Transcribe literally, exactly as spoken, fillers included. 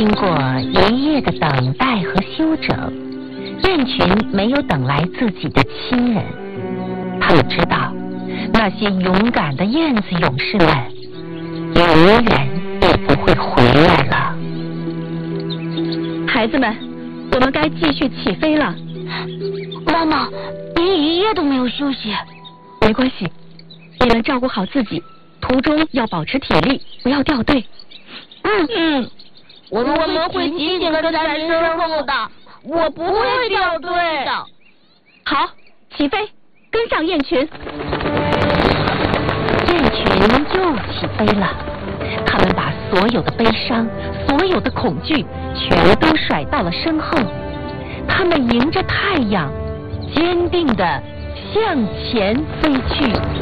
经过一夜的等待和休整，雁群没有等来自己的亲人。他们知道，那些勇敢的燕子勇士们永远也不会回来了。 孩子们，我们该继续起飞了。 妈妈，连一夜都没有休息。 没关系，你们照顾好自己，途中要保持体力，不要掉队。 嗯嗯，我们我们会紧紧跟在身后的，我不会掉队的。 好，起飞，跟上雁群。 雁群又起飞了，他们把所有的悲伤、所有的恐惧全都甩到了身后，他们迎着太阳，坚定地向前飞去。